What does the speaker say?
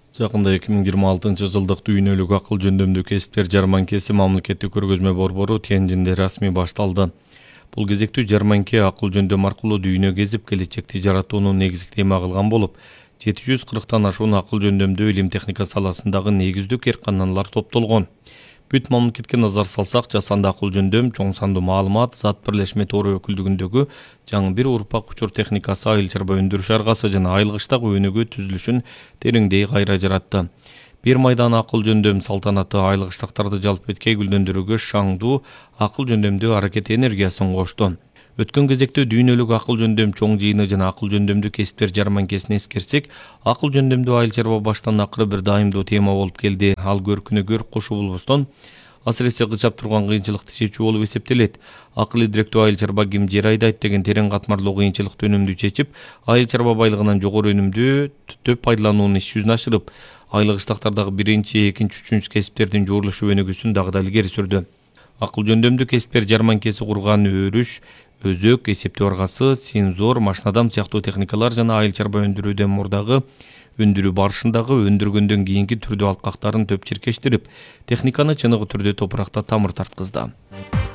Жакында 2026-жылдык дүйнөлүк акыл жөндөмдүү кесиптер жарманкеси мамлекеттик көргөзмө борбору Тяньжинде расмий башталды. Бул кезектүү жарманке акыл жөндөм аркылуу дүйнө кезип келечекти жаратууну негизги тема кылган болуп, 740тан ашуун акыл жөндөмдүү илим техника саласындагы негиздүү кээрканалар топтолгон. Бүт мамлекетке назар салсак, жасанды акыл жөндөм, чоң сандуу маалымат, зат бирлешме тору өкүлдүгүндөгү жаңы бир урпак учур техникасы айыл чарба өндүрүш аргасы жана айылгычтак өнүгүү түзүлүшүн тереңдей кайра жаратты. Бир майдан акыл жөндөм салтанаты айылгычтактарды жалп эткей гүлдөндүрүүгө шаңдуу акыл жөндөмдүү аракет энергиясын кошту. Өткөн кезекте дүйнөлүк акыл жөндөм чоң жыйыны жана акыл жөндөмдүү кесиптер жарманкесин эскерсек, акыл жөндөмдүү айыл чарба баштан акыры бир дайымдуу тема болуп келди. Ал көркүнө көрк кошуу болбостон, асыресе кычап турган кыйынчылыкты чечүү болуп эсептелет. Акылы директүү айыл чарба ким жер айдайт деген терең катмарлуу кыйынчылыкты өнүмдүү чечип, айыл чарба байлыгынан жогору өнүмдүү төп пайдалануунун иш жүзүн ашырып, айылгычтактардагы биринчи, экинчи, үчүнчү кесиптердин жуурулушу өнүгүүсүн дагы да илгери сүрдү. Акыл жөндөмдүү кесиптер жарманкеси курган өрүш, өзөк, эсептөө аргасы, сензор, машинадам сыяктуу техникалар жана айыл чарба өндүрүүдөн мурдагы өндүрүү барышындагы өндүргөндөн кийинки түрдүү алткактарын төп чиркештирип, техниканы чыныгы түрдө топуракта тамыр тарткызды.